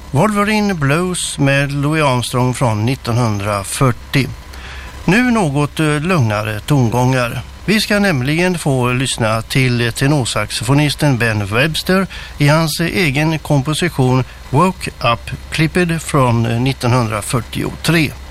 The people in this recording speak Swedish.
Wolverine Blues med Louis Armstrong från 1940. Nu något lugnare tongångar. Vi ska nämligen få lyssna till tenorsaxofonisten Ben Webster i hans egen komposition Woke Up Clipped från 1943.